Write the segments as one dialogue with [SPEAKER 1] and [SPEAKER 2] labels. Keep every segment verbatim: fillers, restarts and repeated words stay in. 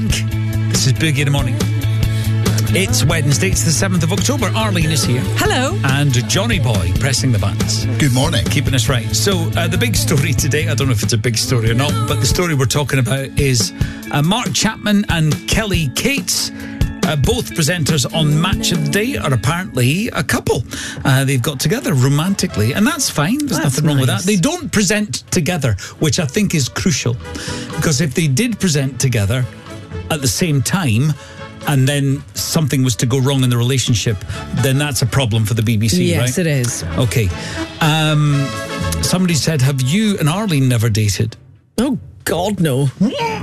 [SPEAKER 1] This is Boogie in the Morning. It's Wednesday, it's the seventh of October. Arlene is here.
[SPEAKER 2] Hello.
[SPEAKER 1] And Johnny Boy pressing the buttons.
[SPEAKER 3] Good morning.
[SPEAKER 1] Keeping us right. So, uh, the big story today, I don't know if it's a big story or not, but the story we're talking about is uh, Mark Chapman and Kelly Cates. Uh, both presenters on Match of the Day are apparently a couple. Uh, they've got together romantically, and that's fine. There's
[SPEAKER 2] that's
[SPEAKER 1] nothing wrong
[SPEAKER 2] nice.
[SPEAKER 1] with that. They don't present together, which I think is crucial. Because if they did present together at the same time, and then something was to go wrong in the relationship, then that's a problem for the B B C,
[SPEAKER 2] yes,
[SPEAKER 1] right?
[SPEAKER 2] Yes, it is.
[SPEAKER 1] Okay. Um, somebody said, have you and Arlene never dated?
[SPEAKER 2] Oh, God, no.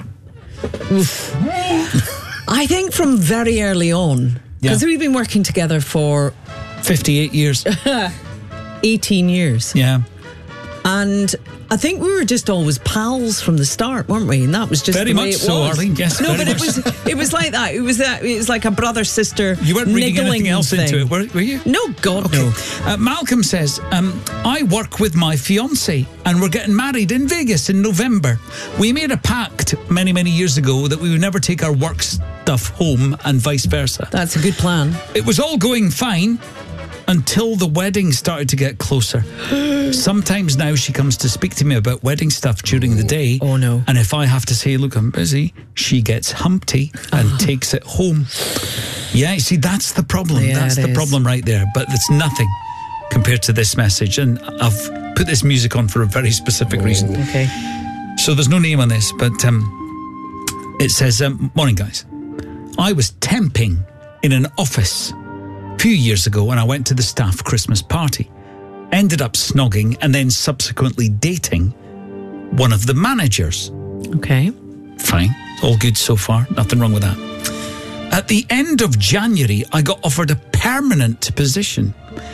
[SPEAKER 2] I think from very early on, because
[SPEAKER 1] Yeah.
[SPEAKER 2] we've been working together for
[SPEAKER 1] fifty-eight years.
[SPEAKER 2] eighteen years.
[SPEAKER 1] Yeah.
[SPEAKER 2] And I think we were just always pals from the start, weren't we? And that was just
[SPEAKER 1] Very
[SPEAKER 2] the way
[SPEAKER 1] much
[SPEAKER 2] it
[SPEAKER 1] so,
[SPEAKER 2] was.
[SPEAKER 1] Arlene. Yes,
[SPEAKER 2] no,
[SPEAKER 1] very
[SPEAKER 2] but it
[SPEAKER 1] much
[SPEAKER 2] was it was like that. It was that. It was like a brother sister.
[SPEAKER 1] You weren't reading
[SPEAKER 2] niggling
[SPEAKER 1] anything else
[SPEAKER 2] thing.
[SPEAKER 1] into it, were, were you?
[SPEAKER 2] No, God,
[SPEAKER 1] Okay.
[SPEAKER 2] no.
[SPEAKER 1] Uh, Malcolm says, um, I work with my fiancé and we're getting married in Vegas in November. We made a pact many, many years ago that we would never take our work stuff home and vice versa.
[SPEAKER 2] That's a good plan.
[SPEAKER 1] It was all going fine until the wedding started to get closer. Sometimes now she comes to speak to me about wedding stuff during the day.
[SPEAKER 2] Oh, no.
[SPEAKER 1] And if I have to say, look, I'm busy, she gets humpty and
[SPEAKER 2] Oh.
[SPEAKER 1] takes it home. Yeah, you see, that's the problem.
[SPEAKER 2] Yeah,
[SPEAKER 1] that's
[SPEAKER 2] it
[SPEAKER 1] the
[SPEAKER 2] is.
[SPEAKER 1] problem right there. But it's nothing compared to this message. And I've put this music on for a very specific reason.
[SPEAKER 2] Okay.
[SPEAKER 1] So there's no name on this, but um, it says, um, morning, guys. I was temping in an office a few years ago when I went to the staff Christmas party. Ended up snogging and then subsequently dating one of the managers.
[SPEAKER 2] Okay.
[SPEAKER 1] Fine. All good so far. Nothing wrong with that. At the end of January, I got offered a permanent position,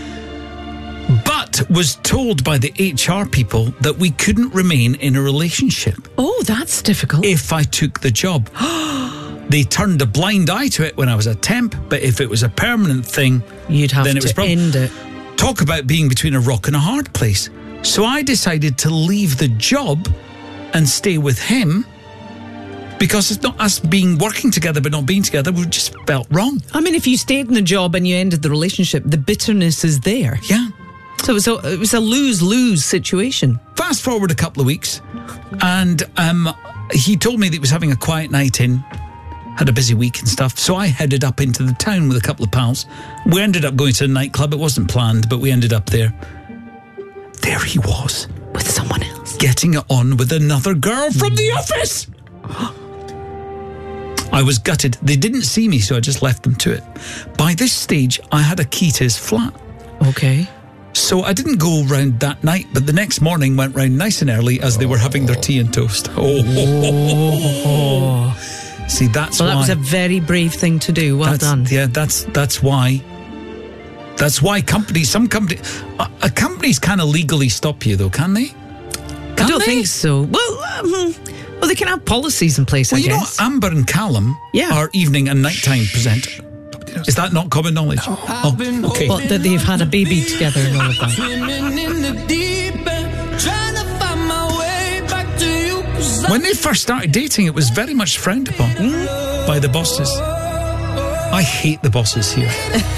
[SPEAKER 1] but was told by the H R people that we couldn't remain in a relationship
[SPEAKER 2] Oh, that's difficult.
[SPEAKER 1] if I took the job. They turned a blind eye to it when I was a temp, but if it was a permanent thing,
[SPEAKER 2] You'd have
[SPEAKER 1] then it
[SPEAKER 2] to
[SPEAKER 1] was prob-
[SPEAKER 2] end it.
[SPEAKER 1] Talk about being between a rock and a hard place. So I decided to leave the job and stay with him because it's not us being working together but not being together. We just felt wrong.
[SPEAKER 2] I mean, if you stayed in the job and you ended the relationship, the bitterness is there.
[SPEAKER 1] Yeah.
[SPEAKER 2] So it was a, it was a lose-lose situation.
[SPEAKER 1] Fast forward a couple of weeks, and um, he told me that he was having a quiet night in, had a busy week and stuff, so I headed up into the town with a couple of pals. We ended up going to a nightclub. It wasn't planned, but we ended up there. There he was.
[SPEAKER 2] With someone else.
[SPEAKER 1] Getting it on with another girl from the office. I was gutted. They didn't see me, so I just left them to it. By this stage, I had a key to his flat.
[SPEAKER 2] Okay.
[SPEAKER 1] So I didn't go round that night, but the next morning went round nice and early as they were having their tea and toast. Oh,
[SPEAKER 2] Oh.
[SPEAKER 1] see, that's
[SPEAKER 2] Well,
[SPEAKER 1] why.
[SPEAKER 2] that was a very brave thing to do. Well
[SPEAKER 1] that's,
[SPEAKER 2] done.
[SPEAKER 1] Yeah, that's that's why. That's why companies, some companies, a, a companies kind of legally stop you, though, can they?
[SPEAKER 2] I
[SPEAKER 1] Can
[SPEAKER 2] don't
[SPEAKER 1] they?
[SPEAKER 2] think so. Well, um, well, they can have policies in place,
[SPEAKER 1] Well,
[SPEAKER 2] I
[SPEAKER 1] you know,
[SPEAKER 2] guess.
[SPEAKER 1] Amber and Callum
[SPEAKER 2] Yeah.
[SPEAKER 1] are evening and nighttime presenter. Is that not common knowledge? Oh, okay.
[SPEAKER 2] Well, that they've had a baby together and all of that.
[SPEAKER 1] When they first started dating, it was very much frowned upon by the bosses. I hate the bosses here.